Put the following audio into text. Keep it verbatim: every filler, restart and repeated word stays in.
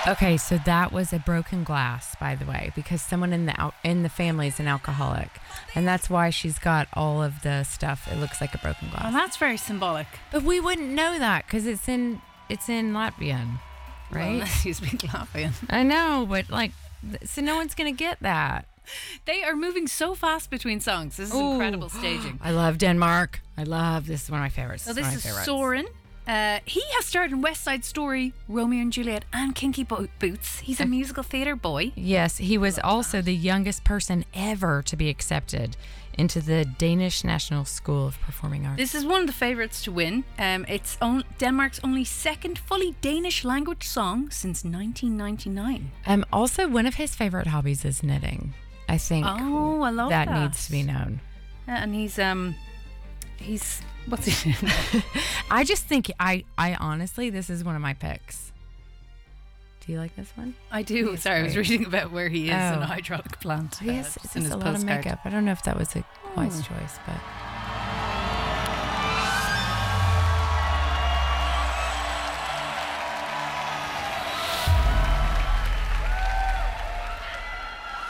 Okay, so that was a broken glass, by the way, because someone in the al- in the family is an alcoholic, and that's why she's got all of the stuff. It looks like a broken glass. Well, that's very symbolic. But we wouldn't know that because it's in it's in Latvian, Well, right? unless you speak Latvian. I know, but like, th- so no one's gonna get that. They are moving so fast between songs. This is Ooh. incredible staging. I love Denmark. I love this. Is one of my favorites. So It's one this of is my favorites. Soren. Uh, he has starred in West Side Story, Romeo and Juliet, and Kinky Bo- Boots. He's a musical theatre boy. Yes, he was also the youngest person ever to be accepted into the Danish National School of Performing Arts. This is one of the favourites to win. Um, it's on- Denmark's only second fully Danish language song since nineteen ninety-nine. Um, also, one of his favorite hobbies is knitting. I think Oh, I love that. that needs to be known. Yeah, and he's um, he's what's he? I just think I, I honestly, this is one of my picks. Do you like this one? I do. He's Sorry, I was great. reading about where he is in Oh. a hydraulic plant. He uh, has just it's in just his a lot of postcard. makeup. I don't know if that was a wise Oh. choice, but